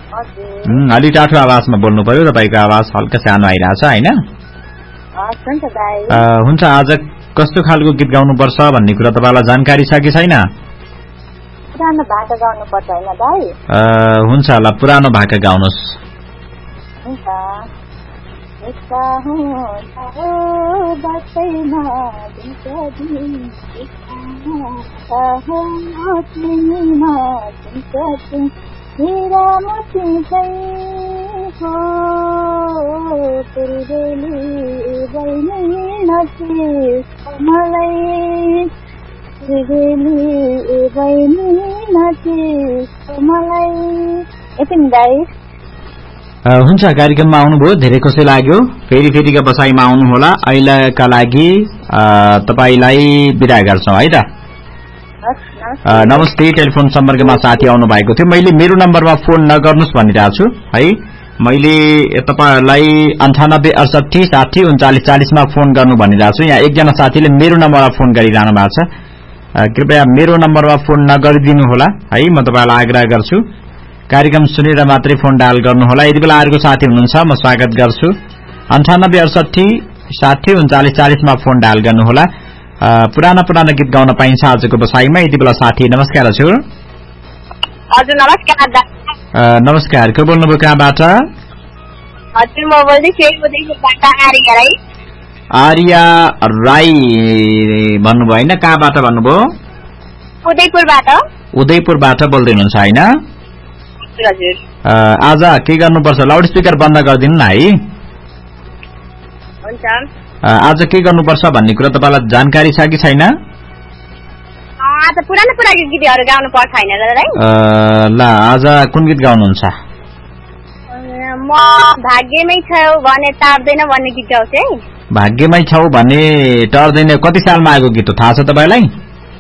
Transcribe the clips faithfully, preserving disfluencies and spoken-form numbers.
हजुर अलि टाठो आवाजमा बोल्नु पर्यो तपाईको आवाज हल्का सानो आइरहेछ हैन हुन्छ दाइ हुन्छ आज कस्तो खालको गीत गाउनु पर्छ भन्ने कुरा तपाईलाई जानकारी छ कि छैन पुरानो भाका गाउनु पर्छ हैन दाइ हुन्छ ल पुरानो भाका गाउनुस् हुन्छ यस्ता हुन्छ बसैमा दिन्छ दिन यस्ता हुन्छ तिमीमा दिन्छ दिन मेरा मुझे हो तुरबेली बैनी नची मलाई तुरबेली बैनी नची मलाई यति नि दाइ हुन्छ कार्यक्रममा आउनुभयो धेरै खुसी लाग्यो फेरि फेरिका बसाइमा आउनु होला अहिलेका लागि तपाईलाई बिदा गर्छौं है त नमस्ते टेलिफोन सम्पर्कमा साथी आउनु भएको थियो मैले मेरो नम्बरमा फोन नगर्नुस् भनिरहेको छु है मैले तपाईलाई अन्ठानब्बे अडसठी साठी उन्चालीस चालीस मा फोन गर्नु भनिरहेको छु यहाँ एकजना साथीले मेरो नम्बरमा फोन गरिरहनु भएको छ कृपया मेरो नम्बरमा फोन नगरिदिनु होला है म तपाईलाई आग्रह गर्छु कार्यक्रम सुनेर मात्रै फोन डायल गर्नु होला यदि बेला अर्को साथी हुनुहुन्छ म स्वागत गर्छु अन्ठानब्बे अडसठी साठी उन्चालीस चालीस मा फोन डायल गर्नु होला पुराना पुराना गीत गाउन पाइन्छ आजको बसाइमा यति बेला साथी नमस्कार हजुर हजुर नमस्कार नमस्कार को बोल्नुभयो कहाँबाट हजुर म बोल्दैछु उदयपुरबाट आर्या राई आर्या राई भन्नुभयो हैन कहाँबाट भन्नुभयो उदयपुरबाट उदयपुरबाट बोल्दै हुनुहुन्छ हैन हजुर आज के गर्नुपर्छ लाउड स्पिकर बन्द गरिदिनु न है हुन्छ आज के गर्नुपर्छ भन्ने कुरा तपाईलाई जानकारी छ कि छैन आज पुरानो पुरानो गीतहरु गाउनु पर्छ हैन दाइ ल आज कुन गीत गाउनुहुन्छ म भाग्यमै छौ भने टार्दैन भन्ने गीत गाउँछु है भाग्यमै छौ भने टार्दैन कति सालमा आएको गीत हो थाहा छ तपाईलाई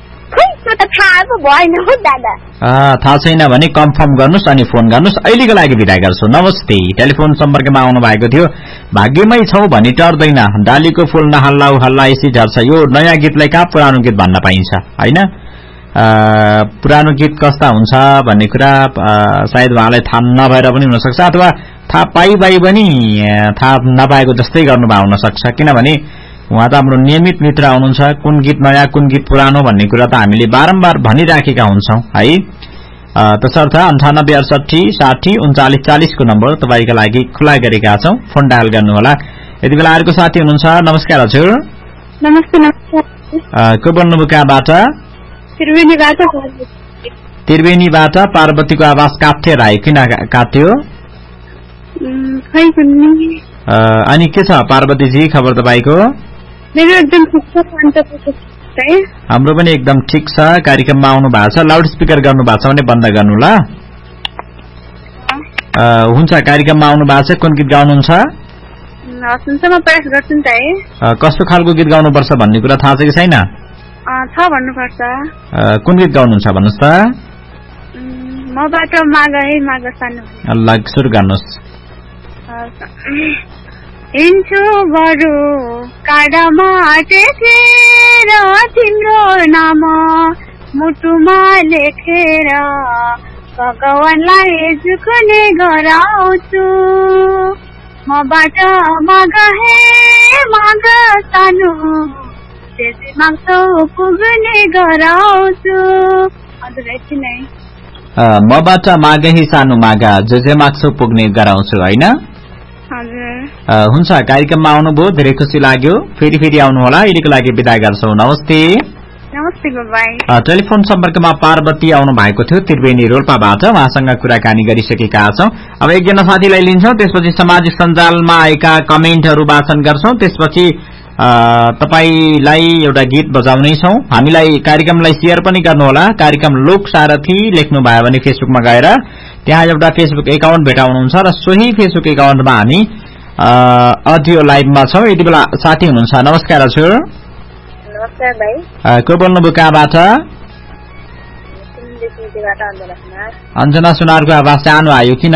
थाहा छैन भने कन्फर्म गर्नुस् अनि फोन गर्नुस् अहिलेको लागि बिदा गर्छु नमस्ते टेलिफोन सम्पर्कमा आउनु भएको थियो भाग्यमै छौ भने टर्दैन डालीको फूल नहल्लाउ हल्ला यसै झर्छ यो नयाँ गीतलाई कहाँ पुरानो गीत भन्न पाइन्छ हैन पुरानो गीत कस्ता हुन्छ भन्ने कुरा सायद उहाँलाई थाहा नभएर पनि हुन सक्छ अथवा थाहा पाइ पाइ पनि थाहा नपाएको जस्तै गर्नुभएको हुन सक्छ किनभने उहाँ त हाम्रो नियमित मित्र हुनुहुन्छ कुन गीत नयाँ कुन गीत पुरानो भन्ने कुरा त हामीले बारम्बार भनिराखेका हुन्छौं है तसर्थ अन्ठानब्बे अडसठी साठी उन्चालीस चालीस को नम्बर तपाईका लागि खुला गरेका छौं फोन डायल गर्नु होला यति बेला अर्को साथी हुनुहुन्छ नमस्कार हजुर नमस्ते नमस्कार को बोल्नुभयो कहाँबाट त्रिवेणीबाट त्रिवेणीबाट पार्वतीको आवाज काट्थे राई किन काट्यो खै कुन्नी अनि के छ पार्वतीजी खबर तपाईको मेरो एकदम ठीक छ हाम्रो पनि एकदम ठीक छ कार्यक्रममा आउनु भएको छ लाउड स्पिकर गर्नु भएको छ भने बन्द गर्नु ल हुन्छ कार्यक्रममा आउनु भएको छ कुन गीत गाउनुहुन्छ हुन्छ म प्रयास गर्छु नि त कस्तो खालको गीत गाउनु पर्छ भन्ने कुरा थाहा छ कि छैन थाहा भन्नुपर्छ कुन गीत गाउनुहुन्छ भन्नुस् त मबाट माग है माग सानो ल सुरु गर्नुस् हिँड्छु बरु काडामा टेकेर तिम्रो नाम मुटुमा लेखेर भगवानलाई झुक्ने गराउँछु मबाट माग हे माग सानो त्यसै माग्छौ पुग्ने गराउँछु हजुर यति नै मबाट माग हे सानो माग जे जे माग्छौ पुग्ने गराउँछु हैन हुन्छ कार्यक्रममा आउनुभयो धेरै खुसी लाग्यो फेरि फेरि आउनु होला अहिलेको लागि बिदा गर्छौं नमस्ते नमस्ते बाइ टेलिफोन सम्पर्कमा पार्वती आउनु भएको थियो त्रिवेणी रोल्पाबाट उहाँसँग कुराकानी गरिसकेका छौं अब एकजना साथीलाई लिन्छौं त्यसपछि सामाजिक सञ्जालमा आएका कमेन्टहरु वाचन गर्छौं त्यसपछि तपाईलाई एउटा गीत बजाउनै छौं हामीलाई कार्यक्रमलाई शेयर पनि गर्नु होला कार्यक्रम लोक सारथी लेख्नु भयो भने फेसबुकमा गएर त्यहाँ एउटा फेसबुक एकाउन्ट भेटाउनुहुन्छ र सोही फेसबुक एकाउन्टमा हामी अडियो लाइभमा छौं यति बेला साथी हुनुहुन्छ नमस्कार हजुर नमस्कार भाइ को बोल्नुभयो कहाँबाट अञ्जना सुनारको आवाज सानो आयो किन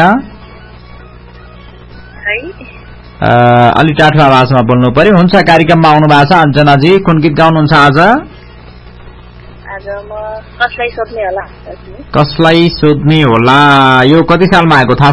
अलि टाठो आवाजमा बोल्नु पर्यो हुन्छ कार्यक्रममा आउनु भएको छ अञ्जनाजी कुन गीत गाउनुहुन्छ आज कसलाई सोध्ने होला यो कति सालमा आएको थाहा